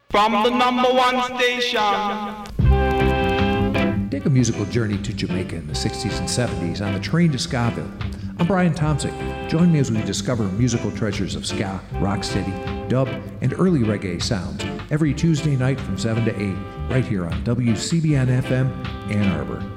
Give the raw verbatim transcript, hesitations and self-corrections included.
From the number one station. Take a musical journey to Jamaica in the sixties and seventies on the train to Skaville. I'm Brian Thompson. Join me as we discover musical treasures of ska, rocksteady, dub, and early reggae sounds every Tuesday night from seven to eight, right here on W C B N F M, Ann Arbor.